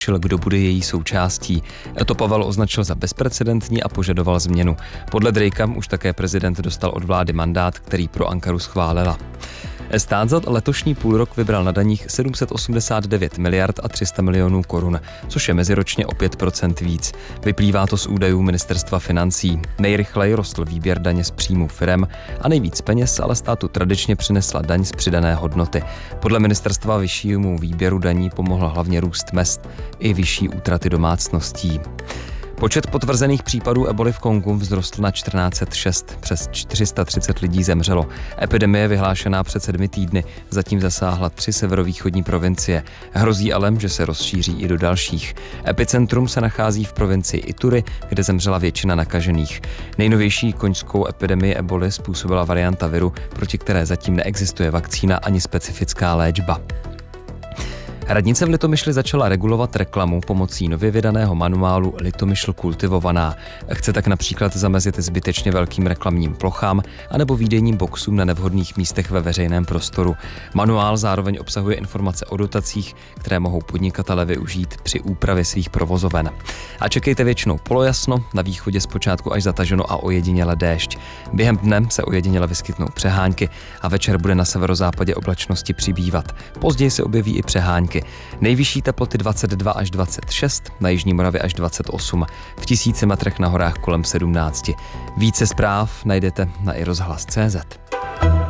kdo bude její součástí. To Pavel označil za bezprecedentní a požadoval změnu. Podle Drakea už také prezident dostal od vlády mandát, který pro Ankaru schválila. Stát za letošní půlrok vybral na daních 789 miliard a 300 milionů korun, což je meziročně o 5% víc. Vyplývá to z údajů Ministerstva financí. Nejrychleji rostl výběr daně z příjmů firem a nejvíc peněz ale státu tradičně přinesla daň z přidané hodnoty. Podle ministerstva vyššímu výběru daní pomohl hlavně růst mezd i vyšší útraty domácností. Počet potvrzených případů eboly v Kongu vzrostl na 1406, přes 430 lidí zemřelo. Epidemie vyhlášená před 7 týdny zatím zasáhla 3 severovýchodní provincie. Hrozí ale, že se rozšíří i do dalších. Epicentrum se nachází v provincii Ituri, kde zemřela většina nakažených. Nejnovější koňskou epidemii eboly způsobila varianta viru, proti které zatím neexistuje vakcína ani specifická léčba. Radnice v Litomyšli začala regulovat reklamu pomocí nově vydaného manuálu Litomyšl kultivovaná. Chce tak například zamezit zbytečně velkým reklamním plochám anebo výdejním boxům na nevhodných místech ve veřejném prostoru. Manuál zároveň obsahuje informace o dotacích, které mohou podnikatelé využít při úpravě svých provozoven. A čekejte většinou polojasno, na východě zpočátku až zataženo a ojediněle déšť. Během dne se ojediněle vyskytnou přehánky a večer bude na severozápadě oblačnosti přibývat. Později se objeví i přehánky. Nejvyšší teploty 22 až 26, na jižní Moravě až 28, v 1000 metrech na horách kolem 17. Více zpráv najdete na iRozhlas.cz.